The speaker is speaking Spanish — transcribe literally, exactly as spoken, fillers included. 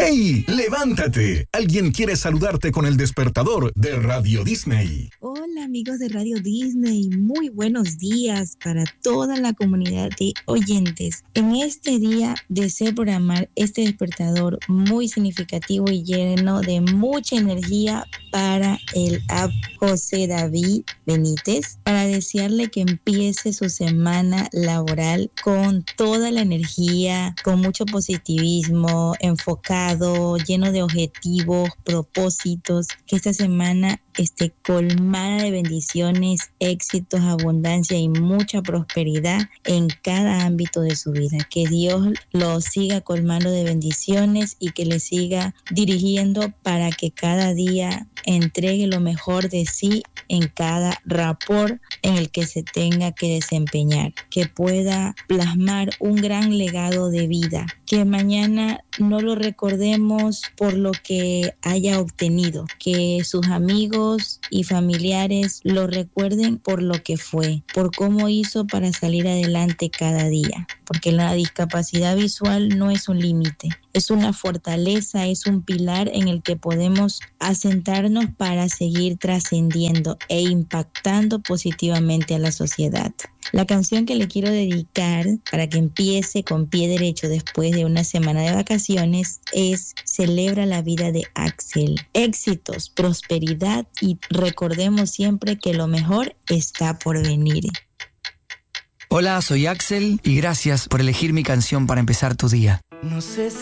¡Hey! ¡Levántate! Alguien quiere saludarte con el despertador de Radio Disney. Hola amigos de Radio Disney, muy buenos días para toda la comunidad de oyentes. En este día deseo programar este despertador muy significativo y lleno de mucha energía para el app José David Benítez, para desearle que empiece su semana laboral con toda la energía, con mucho positivismo, enfocado, lleno de objetivos, propósitos, que esta semana esté colmada de bendiciones, éxitos, abundancia y mucha prosperidad en cada ámbito de su vida. Que Dios lo siga colmando de bendiciones y que le siga dirigiendo para que cada día entregue lo mejor de sí en cada rapport en el que se tenga que desempeñar, que pueda plasmar un gran legado de vida, que mañana no lo recordemos por lo que haya obtenido, que sus amigos y familiares lo recuerden por lo que fue, por cómo hizo para salir adelante cada día, porque la discapacidad visual no es un límite, es una fortaleza, es un pilar en el que podemos asentarnos para seguir trascendiendo e impactando positivamente a la sociedad. La canción que le quiero dedicar para que empiece con pie derecho después de una semana de vacaciones es Celebra la vida de Axel. Éxitos, prosperidad y recordemos siempre que lo mejor está por venir. Hola, soy Axel y gracias por elegir mi canción para empezar tu día. No sé si